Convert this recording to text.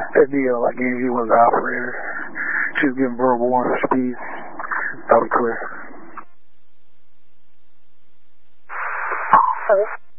That deal I gave you was the operator. She was giving verbal warning for speed. That was clear. Okay.